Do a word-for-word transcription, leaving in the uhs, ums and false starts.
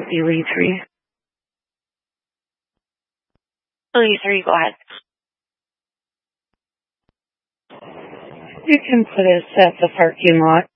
Elite three. Elite three, go ahead. You can put us at the parking lot.